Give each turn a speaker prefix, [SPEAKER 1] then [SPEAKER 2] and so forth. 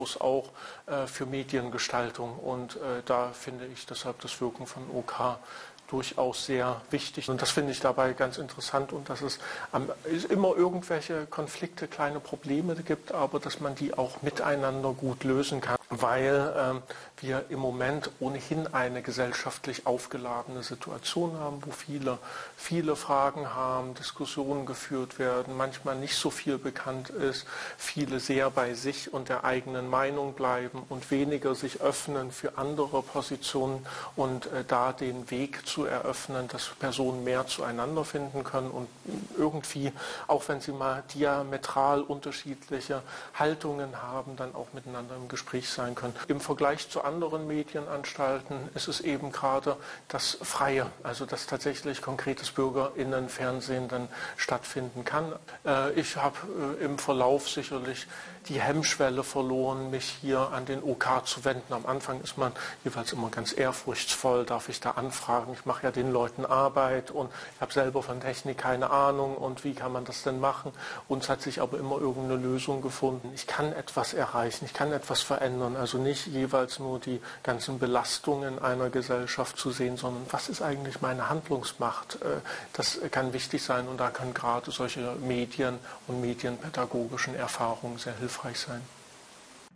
[SPEAKER 1] auch für Mediengestaltung. Und da finde ich deshalb das Wirken von OK durchaus sehr wichtig. Und das finde ich dabei ganz interessant und dass es immer irgendwelche Konflikte, kleine Probleme gibt, aber dass man die auch miteinander gut lösen kann, weil wir im Moment ohnehin eine gesellschaftlich aufgeladene Situation haben, wo viele Fragen haben, Diskussionen geführt werden, manchmal nicht so viel bekannt ist, viele sehr bei sich und der eigenen Meinung bleiben und weniger sich öffnen für andere Positionen und da den Weg zu eröffnen, dass Personen mehr zueinander finden können und irgendwie, auch wenn sie mal diametral unterschiedliche Haltungen haben, dann auch miteinander im Gespräch sein können. Im Vergleich zu anderen Medienanstalten ist es eben gerade das Freie, also dass tatsächlich konkretes BürgerInnenfernsehen dann stattfinden kann. Ich habe im Verlauf sicherlich die Hemmschwelle verloren, mich hier an den OK zu wenden. Am Anfang ist man jeweils immer ganz ehrfurchtsvoll, darf ich da anfragen? Ich mache ja den Leuten Arbeit und ich habe selber von Technik keine Ahnung und wie kann man das denn machen? Uns hat sich aber immer irgendeine Lösung gefunden. Ich kann etwas erreichen, ich kann etwas verändern, also nicht jeweils nur die ganzen Belastungen einer Gesellschaft zu sehen, sondern was ist eigentlich meine Handlungsmacht? Das kann wichtig sein und da können gerade solche Medien und medienpädagogischen Erfahrungen sehr hilfreich sein.